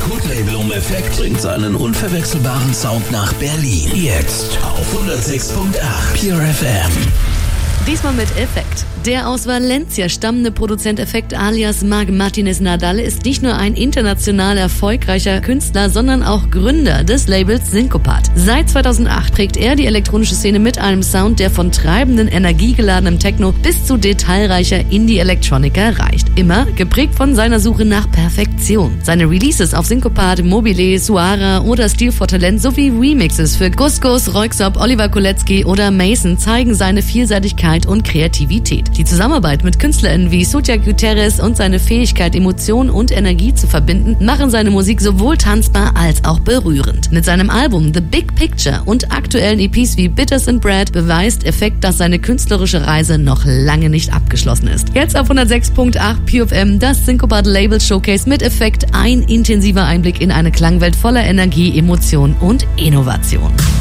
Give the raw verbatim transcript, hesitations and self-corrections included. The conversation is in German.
Record-Label um Effekt bringt seinen unverwechselbaren Sound nach Berlin. Jetzt auf hundertsechs Komma acht Pure F M. Diesmal mit Effekt. Der aus Valencia stammende Produzent Effekt alias Marc Martinez Nadal ist nicht nur ein international erfolgreicher Künstler, sondern auch Gründer des Labels Syncopat. Seit zweitausendacht prägt er die elektronische Szene mit einem Sound, der von treibenden, energiegeladenem Techno bis zu detailreicher Indie-Electronica reicht. Immer geprägt von seiner Suche nach Perfektion. Seine Releases auf Syncopat, Mobile, Suara oder Stil for Talent sowie Remixes für Guskus, Röyksopp, Oliver Kolecki oder Mason zeigen seine Vielseitigkeit und Kreativität. Die Zusammenarbeit mit KünstlerInnen wie Soutja Guterres und seine Fähigkeit, Emotionen und Energie zu verbinden, machen seine Musik sowohl tanzbar als auch berührend. Mit seinem Album The Big Picture und aktuellen E Ps wie Bitters and Bread beweist Effekt, dass seine künstlerische Reise noch lange nicht abgeschlossen ist. Jetzt auf hundertsechs Komma acht Pure F M, das Syncopat Label Showcase mit Effekt, ein intensiver Einblick in eine Klangwelt voller Energie, Emotion und Innovation.